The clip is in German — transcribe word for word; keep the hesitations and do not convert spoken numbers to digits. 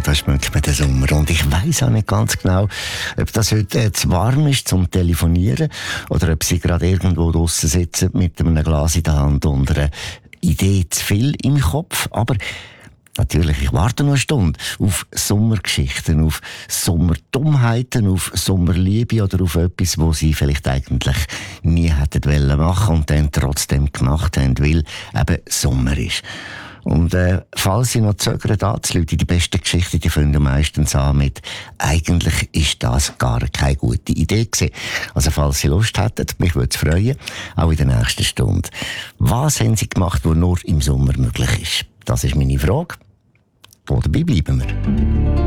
da schmeckt man den Sommer. Und ich weiss auch nicht ganz genau, ob das heute äh, zu warm ist zum Telefonieren oder ob Sie gerade irgendwo draussen sitzen mit einem Glas in der Hand und einer Idee zu viel im Kopf. Aber natürlich, ich warte noch eine Stunde auf Sommergeschichten, auf Sommerdummheiten, auf Sommerliebe oder auf etwas, was Sie vielleicht eigentlich nie hätten wollen machen und dann trotzdem gemacht haben, weil eben Sommer ist. Und äh, falls Sie noch zögern, anzurufen, die besten Geschichten, die fangen meistens an mit «Eigentlich ist das gar keine gute Idee gewesen». Also falls Sie Lust hätten, mich würde es freuen, auch in der nächsten Stunde. Was haben Sie gemacht, was nur im Sommer möglich ist? Das ist meine Frage. Wo dabei bleiben wir?